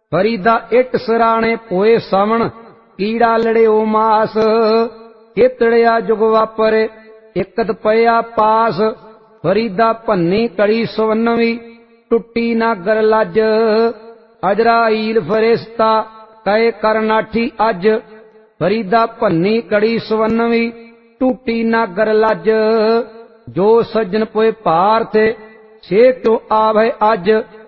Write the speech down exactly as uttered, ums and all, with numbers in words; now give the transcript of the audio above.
Farida it सराणे पोए सावण कीड़ा लड़ियो मास। केतड़िया जुग वापरे इकत पया पास। फरीदा भन्नी कड़ी सवन्नवी टुट्टी नागर लज। अजराइल फरिश्ता कहे करनाठी अज। फरीदा भन्नी कड़ी सवन्नवी टूटी नागर लज। जो सज्जन पोए पार थे से क्यों आवे अज।